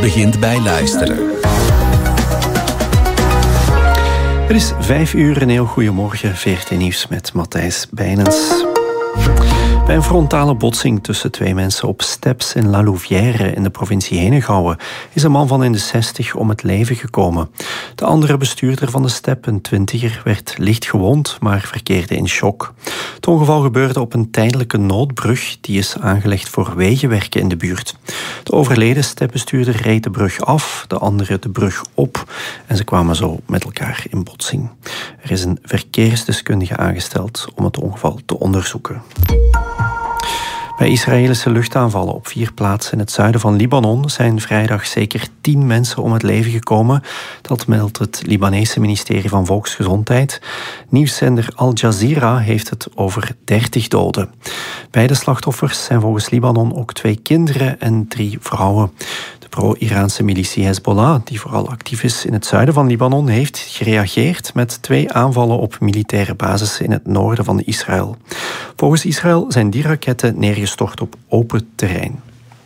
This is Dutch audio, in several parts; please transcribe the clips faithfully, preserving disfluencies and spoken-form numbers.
begint bij luisteren. Het is vijf uur, een heel goedemorgen. V R T Nieuws met Matthijs Bijnens. Bij een frontale botsing tussen twee mensen op Steps in La Louvière in de provincie Henegouwen is een man van in de zestig om het leven gekomen. De andere bestuurder van de Step, een twintiger, werd licht gewond, maar verkeerde in shock. Het ongeval gebeurde op een tijdelijke noodbrug die is aangelegd voor wegenwerken in de buurt. De overleden Stepbestuurder reed de brug af, de andere de brug op en ze kwamen zo met elkaar in botsing. Er is een verkeersdeskundige aangesteld om het ongeval te onderzoeken. Bij Israëlische luchtaanvallen op vier plaatsen in het zuiden van Libanon zijn vrijdag zeker tien mensen om het leven gekomen. Dat meldt het Libanese ministerie van Volksgezondheid. Nieuwszender Al Jazeera heeft het over dertig doden. Bij de slachtoffers zijn volgens Libanon ook twee kinderen en drie vrouwen. De pro-Iraanse militie Hezbollah, die vooral actief is in het zuiden van Libanon, heeft gereageerd met twee aanvallen op militaire basissen in het noorden van Israël. Volgens Israël zijn die raketten neergestort op open terrein.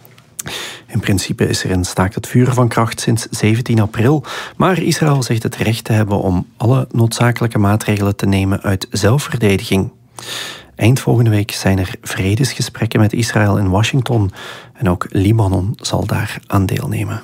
In principe is er een staakt het vuren van kracht sinds zeventien april, maar Israël zegt het recht te hebben om alle noodzakelijke maatregelen te nemen uit zelfverdediging. Eind volgende week zijn er vredesgesprekken met Israël in Washington en ook Libanon zal daar aan deelnemen.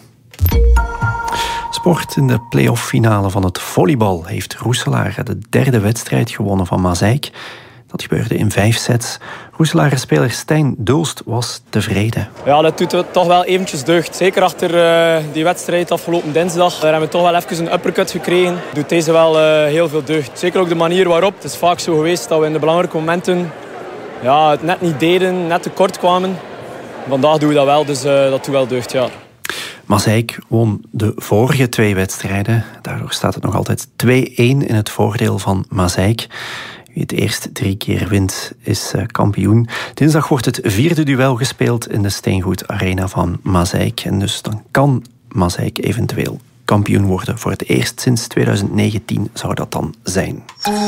Sport. In de play-off-finale van het volleybal heeft Roeselaar de derde wedstrijd gewonnen van Maaseik. Dat gebeurde in vijf sets. Roeselaar-speler Stijn Dulst was tevreden. Ja, dat doet toch wel eventjes deugd. Zeker achter uh, die wedstrijd afgelopen dinsdag. Daar hebben we toch wel even een uppercut gekregen. Doet deze wel uh, heel veel deugd. Zeker ook de manier waarop. Het is vaak zo geweest dat we in de belangrijke momenten ja, het net niet deden, net tekort kwamen. Vandaag doen we dat wel, dus uh, dat doet wel deugd, ja. Maaseik won de vorige twee wedstrijden. Daardoor staat het nog altijd twee-één in het voordeel van Maaseik. Wie het eerst drie keer wint, is uh, kampioen. Dinsdag wordt het vierde duel gespeeld in de Steengoed Arena van Maaseik. En dus dan kan Maaseik eventueel kampioen worden. Voor het eerst sinds twintig negentien zou dat dan zijn.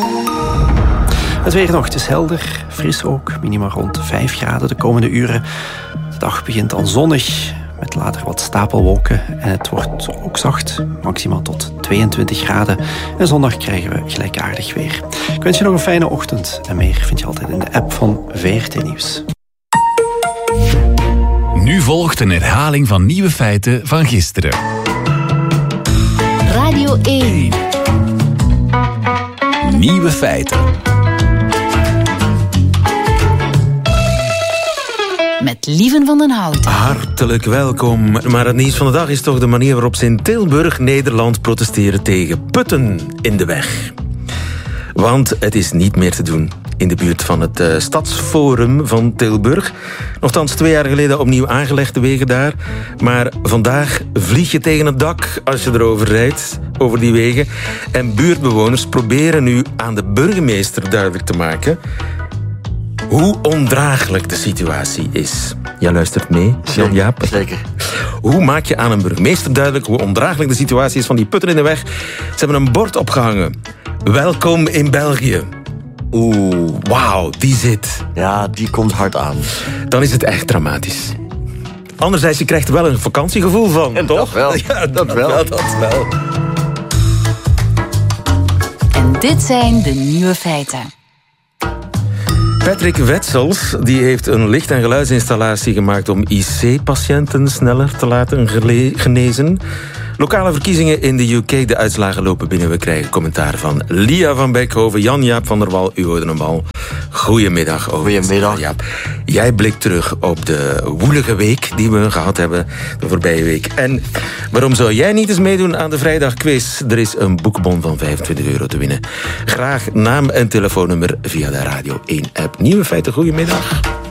Het weer nog, het is helder, fris ook. Minima rond vijf graden de komende uren. De dag begint dan zonnig, met later wat stapelwolken. En het wordt ook zacht, maximaal tot tweeëntwintig graden. En zondag krijgen we gelijkaardig weer. Ik wens je nog een fijne ochtend. En meer vind je altijd in de app van V R T Nieuws. Nu volgt een herhaling van nieuwe feiten van gisteren. Radio één. Nieuwe feiten. Met Lieven van den Houten. Hartelijk welkom. Maar het nieuws van de dag is toch de manier waarop ze in Tilburg, Nederland, protesteren tegen putten in de weg. Want het is niet meer te doen in de buurt van het uh, Stadsforum van Tilburg. Nochtans twee jaar geleden opnieuw aangelegd de wegen daar. Maar vandaag vlieg je tegen het dak als je erover rijdt, over die wegen. En buurtbewoners proberen nu aan de burgemeester duidelijk te maken hoe ondraaglijk de situatie is. Jij luistert mee, Jan-Jaap? Zeker. Hoe maak je aan een burgemeester duidelijk hoe ondraaglijk de situatie is van die putten in de weg? Ze hebben een bord opgehangen. Welkom in België. Oeh, wauw, die zit. Ja, die komt hard aan. Dan is het echt dramatisch. Anderzijds, je krijgt er wel een vakantiegevoel van, en toch? Dat wel, ja, dat, dat wel. wel. Dat wel. En dit zijn de nieuwe feiten. Patrick Wetsels die heeft een licht- en geluidsinstallatie gemaakt om I C-patiënten sneller te laten genezen. Lokale verkiezingen in de U K, de uitslagen lopen binnen. We krijgen commentaar van Lia van Beckhoven, Jan-Jaap van der Wal, u hoorde hem al. Goedemiddag. Goedemiddag. Jan-Jaap. Jij blikt terug op de woelige week die we gehad hebben de voorbije week. En waarom zou jij niet eens meedoen aan de vrijdagquiz? Er is een boekbon van vijfentwintig euro te winnen. Graag naam en telefoonnummer via de Radio één app. Nieuwe feiten, goedemiddag.